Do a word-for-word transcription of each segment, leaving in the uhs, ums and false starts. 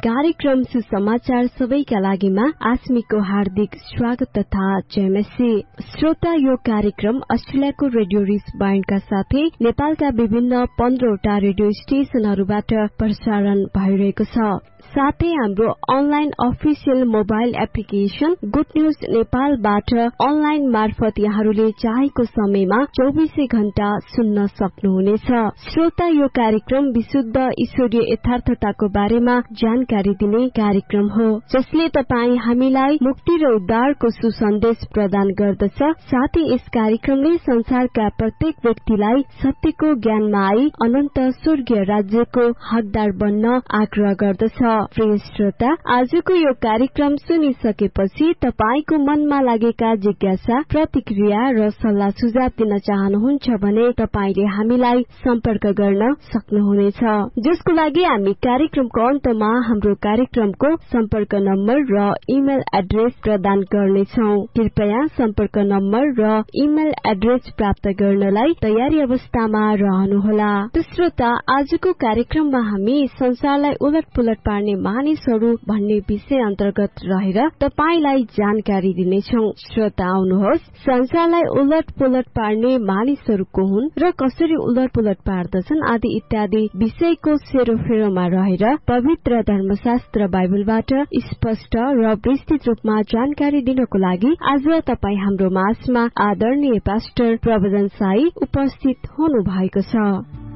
कार्यक्रम सुसमाचार सबैका लागिमा आस्मीको हार्दिक स्वागत तथा जयमसी। श्रोता, यो कार्यक्रम अस्ट्रेलियाको रेडियो रिस बैंडका साथै नेपालका विभिन्न पन्ध्रवटा रेडियो स्टेशनहरूबाट प्रसारण भइरहेको छ। साथै हाम्रो online official mobile application good news नेपालबाट अनलाइन मार्फत यहाँहरूले चाहेको समयमा चौबिसै घण्टा सुन्न सक्नुहुनेछ। श्रोता, यो कार्यक्रम विशुद्ध ईश्वरीय यथार्थताको बारेमा जानकारी दिने कार्यक्रम हो, जसले तपाईँ हामीलाई मुक्ति र उद्धारको सुसन्देश प्रदान गर्दछ। साथै यस कार्यक्रमले संसारका प्रत्येक व्यक्तिलाई सत्यको ज्ञानमा आई अनन्त स्वर्गीय राज्यको हकदार बन्न आग्रह गर्दछ। प्रिय श्रोता, आजको यो कार्यक्रम सुनिसकेपछि तपाईको मनमा लागेका जिज्ञासा, प्रतिक्रिया र सल्लाह सुझाव दिन चाहनुहुन्छ भने तपाईले हामीलाई सम्पर्क गर्न सक्नुहुनेछ, जसको लागि हामी कार्यक्रमको अन्तमा हाम्रो कार्यक्रमको सम्पर्क नम्बर र इमेल एड्रेस प्रदान गर्नेछौं। कृपया सम्पर्क नम्बर र इमेल एड्रेस प्राप्त गर्नलाई तयारी अवस्थामा रहनुहोला। श्रोता, आजको कार्यक्रममा हामी संसारलाई उलटपुलट पार्ने मानिसहरू भन्ने विषय अन्तर्गत रहेर तपाईलाई जानकारी दिनेछौं। श्रोता, आउनुहोस्, संसारलाई उलटपुलट पार्ने मानिसहरू को हुन् र कसरी उलटपुलट पार्दछन् आदि इत्यादि विषयको सेरोफेरोमा रहेर पवित्र धर्मशास्त्र बाइबलबाट स्पष्ट र विस्तृत रूपमा जानकारी दिनको लागि आज तपाई हाम्रो माझमा आदरणीय पास्टर प्रबोधन साई उपस्थित हुनु भएको छ।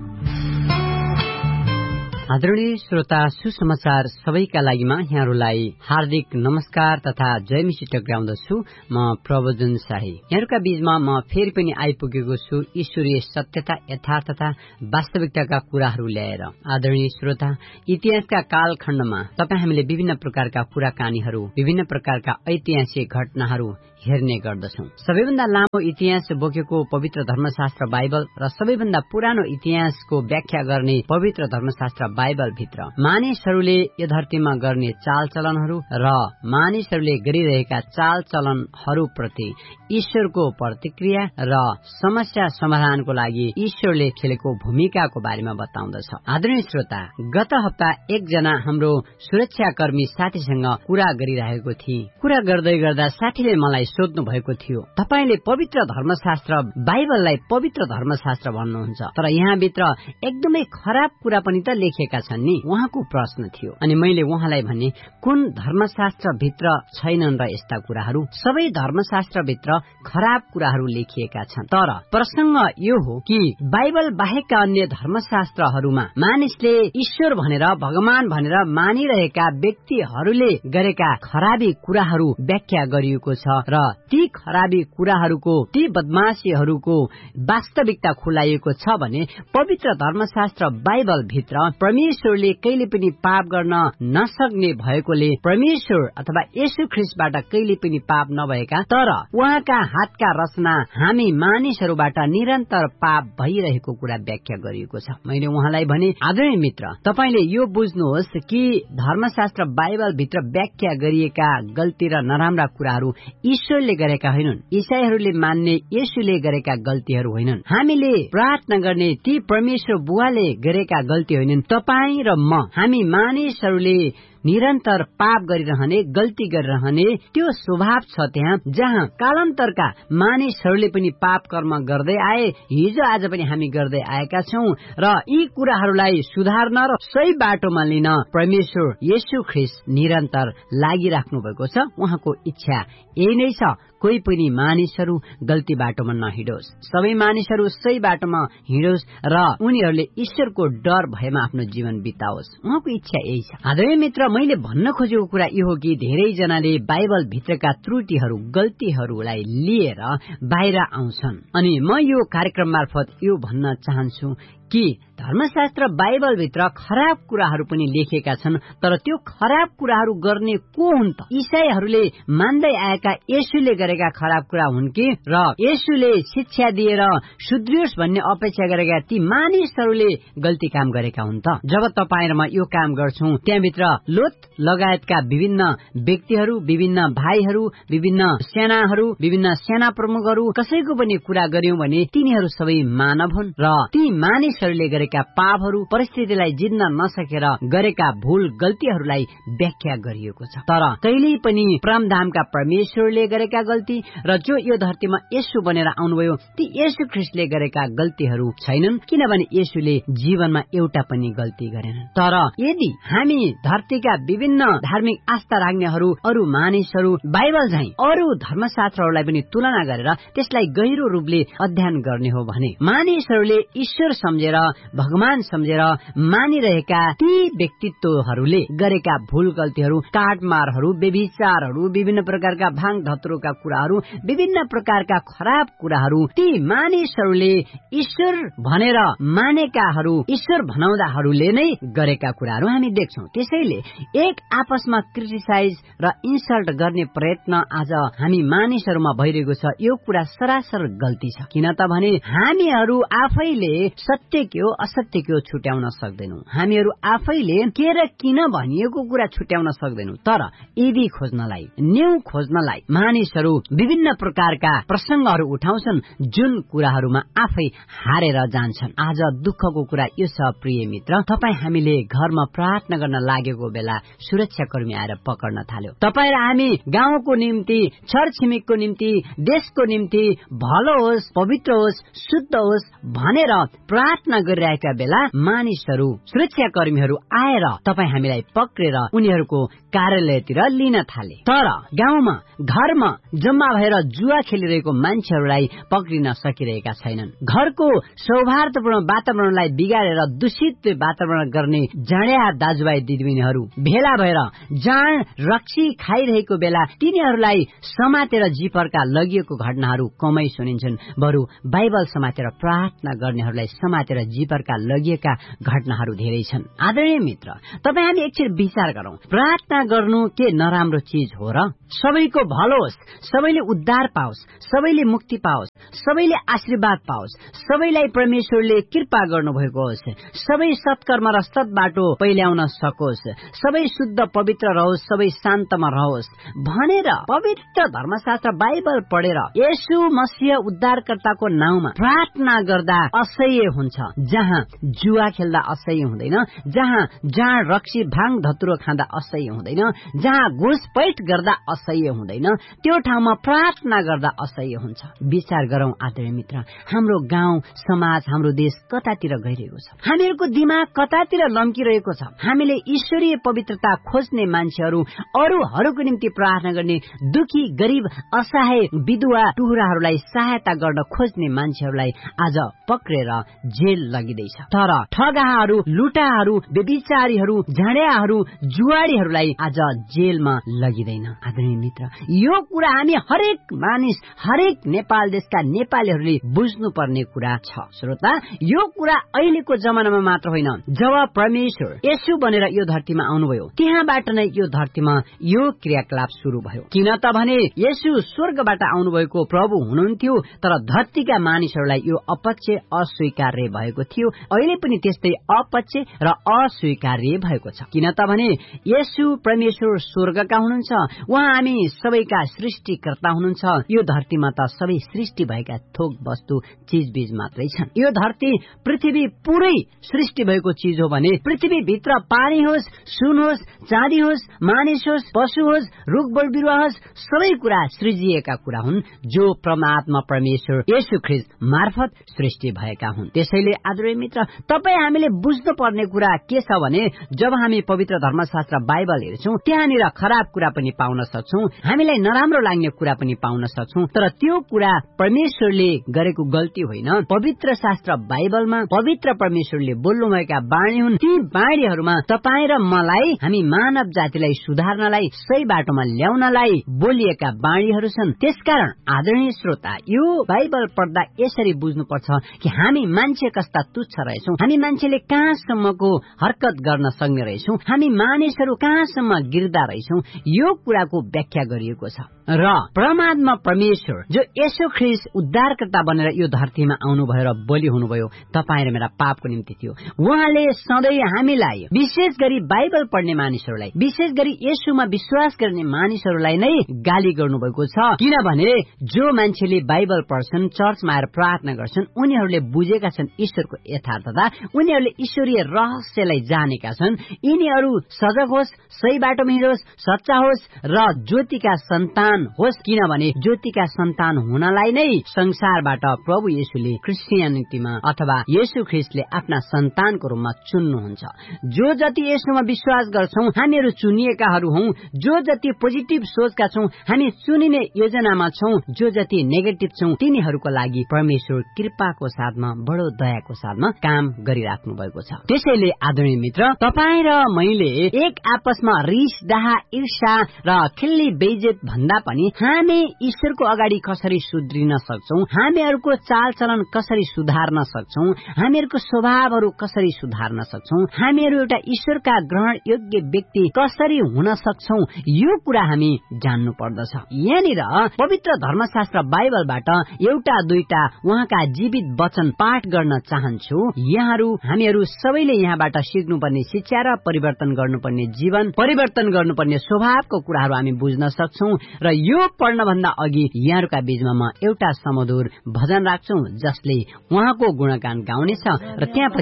आदरणीय श्रोता, सुसमाचार सबैका लागिमा यहाँहरूलाई हार्दिक नमस्कार तथा जयमसी टक्राउँदछु। म प्रबोधन शाही यहाँहरूका बीचमा म फेरि पनि आइपुगेको छु ईश्वरीय सत्यता, यथार्थता, वास्तविकताका कुराहरू ल्याएर। आदरणीय श्रोता, इतिहासका कालखण्डमा तपाईँ हामीले विभिन्न प्रकारका कुराकानीहरू, विभिन्न प्रकारका ऐतिहासिक घटनाहरू हेर्ने गर्दछौं। सबैभन्दा लामो इतिहास बोकेको पवित्र धर्मशास्त्र बाइबल र सबैभन्दा पुरानो इतिहासको व्याख्या गर्ने पवित्र धर्मशास्त्र बाइबल भित्र मानिसहरूले यो धरतीमा गर्ने चालचलनहरू र मानिसहरूले गरिरहेका चालचलनहरूप्रति ईश्वरको प्रतिक्रिया र समस्या समाधानको लागि ईश्वरले खेलेको भूमिकाको बारेमा बताउँदछ। आदरणीय श्रोता, गत हप्ता एकजना हाम्रो सुरक्षाकर्मी साथीसँग कुरा गरिरहेको थिए। कुरा गर्दै गर्दा साथीले मलाई सोध्नु भएको थियो, तपाईले पवित्र धर्मशास्त्र बाइबललाई पवित्र धर्मशास्त्र भन्नुहुन्छ, तर यहाँभित्र एकदमै खराब कुरा पनि त लेखेका छन् नि, उहाँको प्रश्न थियो। अनि मैले उहाँलाई भने, कुन धर्मशास्त्र भित्र छैनन् र यस्ता कुराहरू? सबै धर्मशास्त्र भित्र खराब कुराहरू लेखिएका छन्, तर प्रसंग यो हो कि बाइबल बाहेकका अन्य धर्मशास्त्रहरूमा मानिसले ईश्वर भनेर, भगवान भनेर मानिरहेका व्यक्तिहरूले गरेका खराबी कुराहरू व्याख्या गरिएको छ र ती खराबी कुराहरूको, ती बदमाशीहरूको वास्तविकता खुलाइएको छ भने पवित्र धर्मशास्त्र बाइबल भित्र परमेश्वरले कहिले पनि पाप गर्न नसक्ने भएकोले, परमेश्वर अथवा येशू ख्रीष्टबाट कहिले पनि पाप नभएका तर उहाँका हातका रचना हामी मानिसहरूबाट निरन्तर पाप भइरहेको कुरा व्याख्या गरिएको छ। मैले उहाँलाई भने, आदरणीय मित्र, तपाईले यो बुझ्नुहोस् कि धर्मशास्त्र बाइबल भित्र व्याख्या गरिएका गल्ती र नराम्रा कुराहरू ईश्वरले गरेका होइनन्, ईसाईहरूले मान्ने येशूले गरेका गल्तीहरू होइनन्, हामीले प्रार्थना गर्ने ती परमेश्वर बुवाले गरेका गल्ती होइनन्। तपाईँ र म, हामी मानिसहरूले निरन्तर पाप गरिरहने, गल्ती गरिरहने त्यो स्वभाव छ त्यहाँ, जहाँ कालान्तरका मानिसहरूले पनि पाप कर्म गर्दै आए, हिजो आज पनि हामी गर्दै आएका छौं र यी कुराहरूलाई सुधार्न र सही बाटोमा लिन परमेश्वर येशू ख्रीष्ट निरन्तर लागिराख्नु भएको छ। उहाँको इच्छा यही नै छ, कोही पनि मानिसहरू गल्ती बाटोमा नहिँडोस्, सबै मानिसहरू सही बाटोमा हिँडोस् र उनीहरूले ईश्वरको डर भएमा आफ्नो जीवन बिताओस्। उहाँको इच्छा यही छ। आदरणीय मित्र, मैले भन्न खोजेको कुरा यो हो कि धेरैजनाले बाइबल भित्रका त्रुटिहरू, गल्तीहरूलाई लिएर बाहिर आउँछन्। अनि म यो कार्यक्रम मार्फत यो भन्न चाहन्छु कि धर्मशास्त्र बाइबल भित्र खराब कुराहरू पनि लेखेका छन्, तर त्यो खराब कुराहरू गर्ने को हुन् त? ईसाईहरूले मान्दै आएका येशूले गरेका खराब कुरा हुन् कि र येशूले शिक्षा दिएर सुध्रियोस् भन्ने अपेक्षा गरेका ती मानिसहरूले गल्ती काम गरेका हुन् त? जब तपाईँ र म यो काम गर्छौं, त्यहाँभित्र लोत लगायतका विभिन्न व्यक्तिहरू, विभिन्न भाइहरू, विभिन्न सेनाहरू, विभिन्न सेना प्रमुखहरू कसैको पनि कुरा गर्यौं भने तिनीहरू सबै मानव हुन् र ती मानिस मानिसहरूले गरेका पापहरू, परिस्थितिलाई जित्न नसकेर गरेका भूल गल्तीहरूलाई व्याख्या गरिएको छ। तर कहिल्यै पनि परमधामका परमेश्वरले गरेका गल्ती र जो यो धरतीमा येशू बनेर आउनुभयो ती येशू ख्रीष्टले गरेका गल्तीहरू छैनन्, किनभने येशूले जीवनमा एउटा पनि गल्ती गरेनन्। तर यदि हामी धरतीका विभिन्न धार्मिक आस्था राख्नेहरू, अरू मानिसहरू बाइबल झैं अरू धर्मशास्त्रहरूलाई पनि तुलना गरेर त्यसलाई गहिरो रूपले अध्ययन गर्ने हो भने मानिसहरूले ईश्वर सम्झेर, भगवान सम्झेर मानिरहेका ती व्यक्तित्वहरूले गरेका भूल गल्तीहरू, काटमारहरू, व्यभिचारहरू, विभिन्न प्रकारका भाङ धतुरोका कुराहरू, विभिन्न प्रकारका खराब कुराहरू ती मानिसहरूले ईश्वर भनेर मानेकाहरू, ईश्वर भनाउँदाहरूले नै गरेका कुराहरू हामी देख्छौं। त्यसैले एक आपसमा क्रिटिसाइज र इन्सल्ट गर्ने प्रयत्न आज हामी मानिसहरूमा भइरहेको छ। यो कुरा सरासर गल्ती छ। किन त भने हामीहरू आफैले सत्य के हो असत्य के हो छुट्याउन सक्दैनौं। हामीहरू आफैले के र किन भनिएको कुरा छुट्याउन सक्दैनौं। तर यदि खोज्नलाई, न्यू खोज्नलाई मानिसहरू विभिन्न प्रकारका प्रसंगहरू उठाउँछन् जुन कुराहरूमा आफै हारेर जान्छन्। आज दुःखको कुरा यो छ प्रिय मित्र, तपाई हामीले घरमा प्रार्थना गर्न लागेको बेला सुरक्षाकर्मी आएर पकड्न थाल्यो। तपाई र हामी गाउँको निम्ति, छरछिमेकको निम्ति, देशको निम्ति भलो होस्, पवित्र होस्, शुद्ध होस् भनेर प्रार्थना गरिरहेका बेला मानिसहरू, सुरक्षाकर्मीहरू आएर तपाई हामीलाई पक्रेर उनीहरूको कार्यालयतिर लिन थाले। तर गाउँमा, घरमा जम्मा भएर जुवा खेलिरहेको मान्छेहरूलाई पक्रिन सकिरहेका छैनन्। घरको सौहार्दपूर्ण वातावरणलाई बिगारेर दूषित वातावरण गर्ने जाँड्या दाजुभाइ दिदीबहिनीहरू भेला भएर जाँड रक्सी खाइरहेको बेला तिनीहरूलाई समातेर जीपरका लगिएको घटनाहरू कमै सुनिन्छन्। बरु बाइबल समातेर प्रार्थना गर्नेहरूलाई समातेर जीपरका लगिएका घटनाहरू धेरै छन्। आदरणीय मित्र, तपाईँ हामी एकछिन विचार गरौं, प्रार्थना गर्नु के नराम्रो चीज हो र? सबैको भलो होस्, सबैले उद्धार पाओस्, सबैले मुक्ति पाओस्, सबैले आशीर्वाद पाओस्, सबैलाई परमेश्वरले कृपा गर्नुभएको होस्, सबै सत्कर्म र सत् बाटो पहिल्याउन सकोस्, सबै शुद्ध पवित्र रहोस्, सबै शान्तमा रहोस् भनेर पवित्र धर्मशास्त्र बाइबल पढेर येशू मसीह उद्धारकर्ताको नाउँमा प्रार्थना गर्दा असह्य हुन्छ। जहाँ जुवा खेल्दा असह्य हुँदैन, जहाँ जाँड रक्सी भाङ धतुरो खाँदा असह्य हुँदैन, जहाँ घुसपैठ गर्दा असह्य हुँदैन, त्यो ठाउँमा प्रार्थना गर्दा असह्य हुन्छ। विचार गरौं आदरणीय मित्र, हाम्रो गाउँ समाज, हाम्रो देश कतातिर गइरहेको छ? हामीहरूको दिमाग कतातिर लम्किरहेको छ? हामीले ईश्वरीय पवित्रता खोज्ने मान्छेहरू, अरूहरूको निम्ति प्रार्थना गर्ने, दुखी, गरीब, असहाय, विधवा, टुहुराहरूलाई सहायता गर्न खोज्ने मान्छेहरूलाई आज पक्रेर जेल लगिँदैछ। तर ठगाहरू, लुटाहरू, व्यभिचारीहरू, झाँड्याहरू, जुवाडीहरूलाई आज जेलमा लगिँदैन। आदरणीय मित्र, यो कुरा हामी हरेक मानिस, हरेक नेपाल देशका नेपालीहरूले बुझ्नुपर्ने कुरा छ। श्रोता, यो कुरा अहिलेको जमानामा मात्र होइन, जब परमेश्वर येशू बनेर यो धरतीमा आउनुभयो त्यहाँबाट नै यो धरतीमा यो क्रियाकलाप शुरू भयो। किन त भने येशू स्वर्गबाट आउनुभएको प्रभु हुनुहुन्थ्यो, तर धरतीका मानिसहरूलाई यो अपच्य, अस्वीकार्य भएको थियो। अहिले पनि त्यस्तै अपच्य र अस्वीकार्य भएको छ। किन त भने येशू परमेश्वर स्वर्गका हुनुहुन्छ, उहाँ हामी सबैका सृष्टिकर्ता हुनुहुन्छ। यो धरतीमा त सबै सृष्टि भएका थोक वस्तु, चीजबीज मात्रै छन्। यो धरती, पृथ्वी पुरै सृष्टि भएको चीज हो भने पृथ्वीभित्र पानी होस्, सुन होस्, चाँदी होस्, मानिस होस्, पशु होस्, रुख बोट बिरुवा होस्, सबै कुरा सृजिएका कुरा हुन् जो परमात्मा परमेश्वर येशू ख्रीष्ट मार्फत सृष्टि भएका हुन्। त्यसैले आदरणीय मित्र, तपाई हामीले बुझ्नु पर्ने कुरा के छ भने जब हामी पवित्र धर्मशास्त्र बाइबल हेर्छौं त्यहाँनिर खराब कुरा पनि पाउन सक्छौं, हामीलाई नराम्रो लाग्ने कुरा पनि पाउन सक्छौं। तर त्यो कुरा परमेश्वरले गरेको गल्ती होइन। पवित्र शास्त्र बाइबलमा पवित्र परमेश्वरले बोल्नुभएका बाणी हुन्। ती बाणीहरूमा तपाई र मलाई, हामी मानव जातिलाई सुधार्नलाई, सही बाटोमा ल्याउनलाई बोलिएका बाणीहरू छन्। त्यसकारण आदरणीय श्रोता, यो बाइबल पढ्दा यसरी बुझ्नुपर्छ कि हामी मान्छे कस्ता तुच्छ रहेछौं, हामी मान्छेले कहाँसम्मको हरकत गर्न सक्ने रहेछौं, हामी मानिसहरू कहाँसम्म गिर्दा रहेछौं, यो कुराको व्याख्या गरिएको छ। र परमात्मा परमेश्वर जो येशू ख्रीष्ट उद्धारकर्ता बनेर यो धरतीमा आउनुभयो र बलि हुनुभयो तपाईँ र मेरा पापको निम्ति थियो। उहाँले सधैँ हामीलाई, विशेष गरी बाइबल पढ्ने मानिसहरूलाई, विशेष गरी येशूमा विश्वास गर्ने मानिसहरूलाई नै गाली गर्नुभएको छ। किनभने जो मान्छेले बाइबल पढ्छन्, चर्चमा आएर प्रार्थना गर्छन्, उनीहरूले बुझेका छन् ईश्वरको यथार्थता, उनीहरूले ईश्वरीय रहस्यलाई जानेका छन्। यिनीहरू सजग होस्, सही बाटोमा हिँडोस्, सच्चा होस् र ज्योतिका सन्तान होस्, किनभने ज्योतिका सन्तान हुनलाई नै संसारबाट प्रभु येशूले क्रिस्चियनिटीमा अथवा येशू ख्रीष्टले आफ्ना सन्तानको रूपमा चुन्नुहुन्छ। जो जति येशूमा विश्वास गर्छौं हामीहरू चुनिएकाहरू हौं। जो जति पोजिटिभ सोचका छौं हामी चुनिने योजनामा छौं। जो जति नेगेटिभ छौं तिनीहरूको लागि परमेश्वर कृपाको साथमा बडो दयाको साथमा काम गरिराख्नु भएको छ। त्यसैले आदरणीय मित्र, तपाईँ र मैले एक आपसमा रिस, डाहा, ईर्ष्या र खिल्ली बेइज्जत भन्दा पनि हामी ईश्वरको अगाडि कसरी सुध्रिन सक्छौं, हामीहरूको चालचलन कसरी सुधार्न सक्छौं, हामीहरूको स्वभावहरू कसरी सुधार्न सक्छौं, हामीहरू एउटा ईश्वरका ग्रहण योग्य व्यक्ति कसरी हुन सक्छौं, यो कुरा हामी जान्नु पर्दछ। यहाँनिर पवित्र धर्मशास्त्र बाइबलबाट एउटा दुईटा उहाँका जीवित वचन पाठ गर्न चाहन्छु। यहाँहरू हामीहरू सबैले यहाँबाट सिक्नुपर्ने शिक्षा र परिवर्तन गर्नुपर्ने जीवन, परिवर्तन गर्नुपर्ने स्वभावको कुराहरू हामी बुझ्न सक्छौं। र यो पढ्न भन्दा अघि यहाँहरूका बीचमा म एउटा समधुर भजन राख्छु जसले उहाँको गुणगान गाउनेछ र त्यहाँ